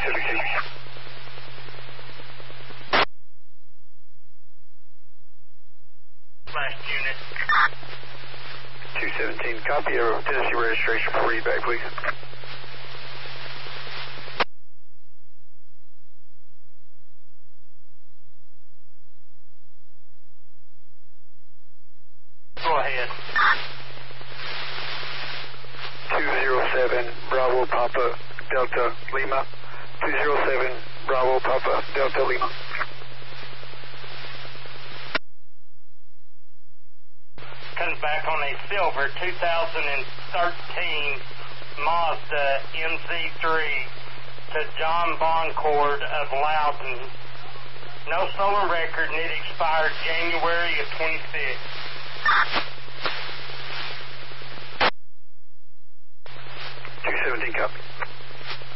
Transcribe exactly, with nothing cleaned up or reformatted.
seventeen. Last unit. two seventeen, copy of Tennessee registration for readback, please. Go ahead. two zero seven, Bravo Papa Delta Lima. two zero seven, Bravo Papa Delta Lima. Comes back on a silver two thousand thirteen Mazda M Z three to John Boncord of Loudon. No stolen record, and it expired January of twenty-six. two seventeen, copy.